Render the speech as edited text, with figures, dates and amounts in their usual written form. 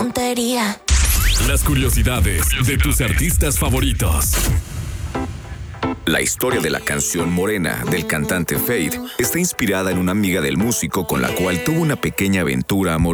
puntería. Las curiosidades de tus artistas favoritos. La historia de la canción Morena del cantante Feid está inspirada en una amiga del músico con la cual tuvo una pequeña aventura amorosa.